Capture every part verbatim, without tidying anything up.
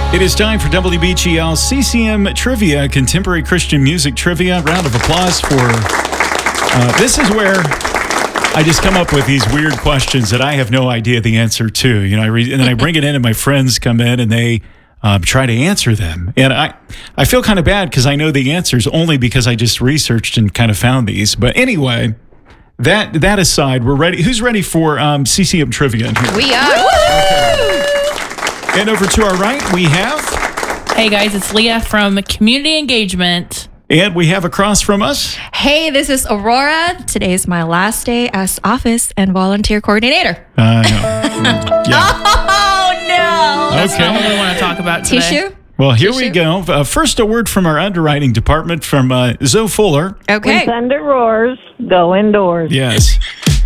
It is time for W B G L C C M Trivia, Contemporary Christian Music Trivia. Round of applause for, uh, this is where I just come up with these weird questions that I have no idea the answer to. You know, I re- and then I bring it in and my friends come in and they um, try to answer them. And I, I feel kind of bad because I know the answers only because I just researched and kind of found these. But anyway, that that aside, we're ready. Who's ready for um, C C M Trivia in here? We are. Okay. And over to our right, we have... Hey guys, it's Leah from Community Engagement. And we have across from us... Hey, this is Aurora. Today is my last day as office and volunteer coordinator. I know. Yeah. Oh, no. That's Okay. not what we want to talk about today. Tissue? Well, here Tissue? we go. Uh, first, a word from our underwriting department from uh, Zoe Fuller. Okay. When thunder roars, go indoors. Yes.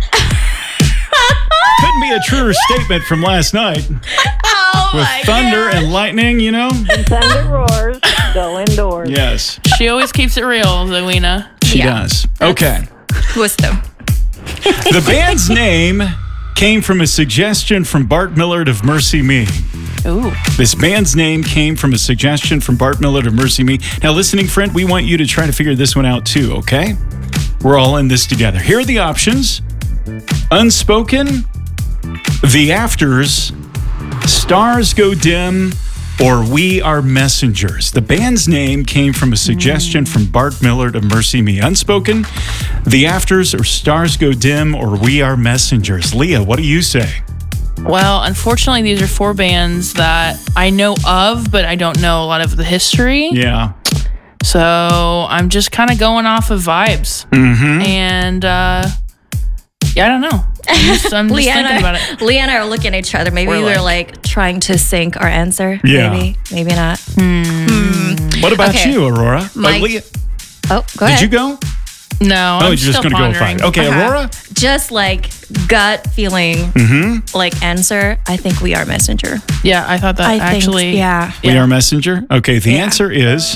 Couldn't be a truer statement from last night. Oh, With my thunder God. and lightning, you know? When thunder roars, go indoors. Yes, She always keeps it real, Zoena. she Yeah. does. Okay. Wisdom. The band's name came from a suggestion from Bart Millard of Mercy Me. Ooh. This band's name came from a suggestion from Bart Millard of Mercy Me. Now, listening friend, we want you to try to figure this one out too, okay? We're all in this together. Here are the options. Unspoken, The Afters, Stars Go Dim, or We Are Messengers. The band's name came from a suggestion from Bart Millard of Mercy Me. Unspoken, The Afters, or Stars Go Dim, or We Are Messengers. Leah, what do you say? Well, unfortunately, these are four bands that I know of, but I don't know a lot of the history. Yeah. So I'm just kind of going off of vibes. Mm-hmm. And, uh, yeah, I don't know. I'm just, I'm just Leanna, thinking about it. Leanna are looking at each other. Maybe We're we're like- like trying to sync our answer. Yeah. Maybe, maybe not. What about Okay. you, Aurora? My- Uh, Leah, Oh, go did ahead. you go? No, Oh, I'm you're just still going to go pondering. find. Okay, Uh-huh. Aurora? Just like gut feeling, Mm-hmm. like answer. I think we are messenger. Yeah, I thought that I actually. think, yeah. We Yeah. Are Messenger? Okay, the Yeah. answer is...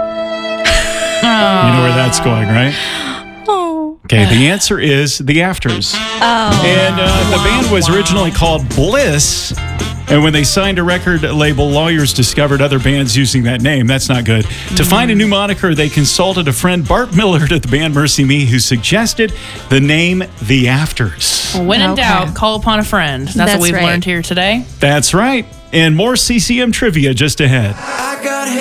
Oh. You know where that's going, right? Oh. Okay, the answer is The Afters. Oh. And uh, the band was originally called Bliss. And when they signed a record label, lawyers discovered other bands using that name. That's not good. To find a new moniker, they consulted a friend, Bart Millard, at the band Mercy Me, who suggested the name The Afters. When in Okay. doubt, call upon a friend. That's, That's what we've right. learned here today. That's right. And more C C M trivia just ahead. I got